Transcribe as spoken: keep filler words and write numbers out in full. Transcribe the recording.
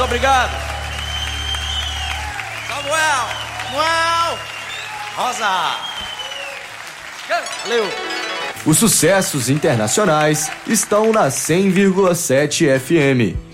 obrigado. Samuel. Samuel. Rosa. Valeu. Os sucessos internacionais estão na cem vírgula sete F M.